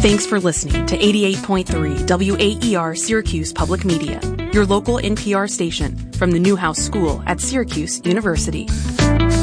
Thanks for listening to 88.3 WAER Syracuse Public Media, your local NPR station from the Newhouse School at Syracuse University.